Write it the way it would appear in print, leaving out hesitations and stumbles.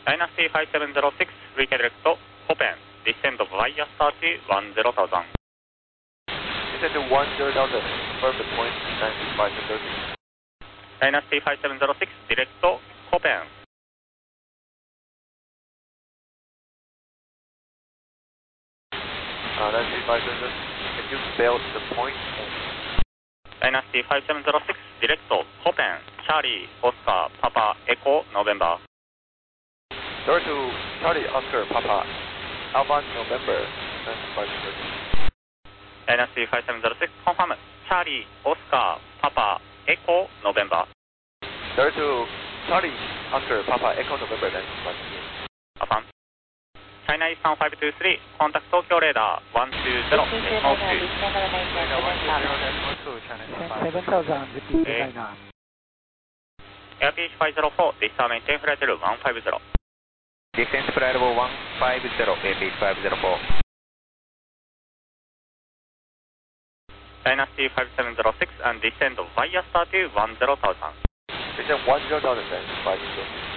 Dynasty 5706, redirect to Copen, descend via start 10,000. Descend to 10,000, confirm the point, Dynasty 5706. Dynasty 5706, direct to Copen. Dynasty 5706, can you spell the point? Dynasty 5706, direct to Copen, Charlie, Oscar, Papa, Echo, November. Door to Charlie, Oscar, Papa, Alpha, November, Dynasty 5706. Dynasty 5706, confirm, Charlie, Oscar, Papa, Echo, November. Door to Charlie, Oscar, Papa, Echo, November, Dynasty 5706. Affirm. China Eastern 523, contact Tokyo radar 120, Decimal 2. Descend 7,000, repeat radar. Airfish 504, descend maintain flight level 150. Descend flight level 150, Airfish 504. Dynasty 5706 and descend via start 10,000. Descend 10,000, Dynasty 506.